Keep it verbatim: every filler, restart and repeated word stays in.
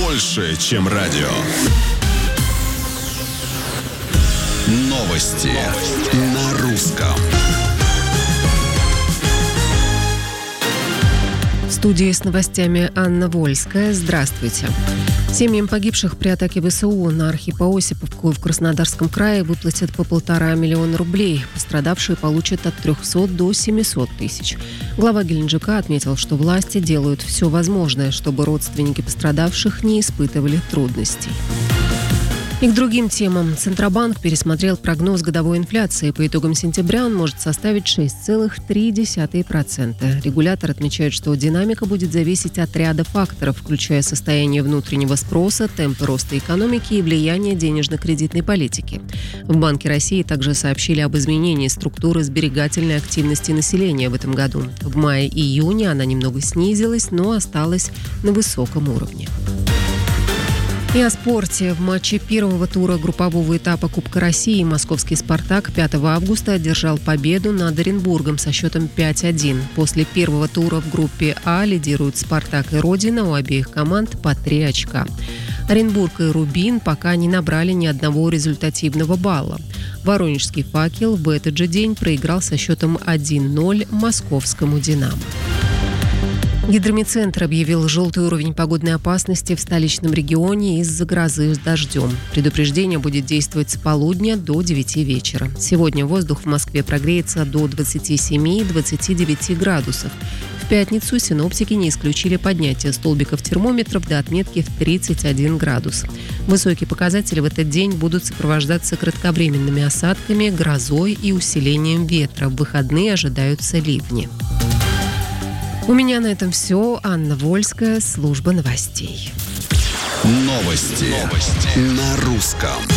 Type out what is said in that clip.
больше, чем радио. Новости на русском. В студии с новостями Анна Вольская. Здравствуйте. Семьям погибших при атаке ВСУ на Архипо-Осиповку в Краснодарском крае выплатят по полтора миллиона рублей. Пострадавшие получат от трехсот до семисот тысяч. Глава Геленджика отметил, что власти делают все возможное, чтобы родственники пострадавших не испытывали трудностей. И к другим темам. Центробанк пересмотрел прогноз годовой инфляции. По итогам сентября он может составить шесть целых три десятых процента. Регулятор отмечает, что динамика будет зависеть от ряда факторов, включая состояние внутреннего спроса, темпы роста экономики и влияние денежно-кредитной политики. В Банке России также сообщили об изменении структуры сберегательной активности населения в этом году. В мае-июне она немного снизилась, но осталась на высоком уровне. И о спорте. В матче первого тура группового этапа Кубка России московский «Спартак» пятого августа одержал победу над Оренбургом со счетом пять один. После первого тура в группе А лидируют «Спартак» и «Родина», у обеих команд по три очка. Оренбург и «Рубин» пока не набрали ни одного результативного балла. Воронежский «Факел» в этот же день проиграл со счетом один ноль московскому «Динамо». Гидромедцентр объявил желтый уровень погодной опасности в столичном регионе из-за грозы с дождем. Предупреждение будет действовать с полудня до девяти вечера. Сегодня воздух в Москве прогреется до двадцати семи - двадцати девяти градусов. В пятницу синоптики не исключили поднятие столбиков термометров до отметки в тридцать один градус. Высокие показатели в этот день будут сопровождаться кратковременными осадками, грозой и усилением ветра. В выходные ожидаются ливни. У меня на этом все. Анна Вольская, служба новостей. Новости, Новости. на русском.